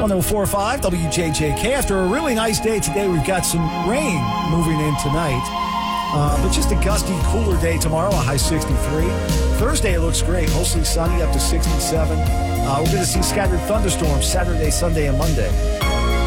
104.5 WJJK. After a really nice day today, we've got some rain moving in tonight. But just a gusty, cooler day tomorrow, a high 63. Thursday, it looks great. Mostly sunny, up to 67. We're going to see scattered thunderstorms Saturday, Sunday, and Monday.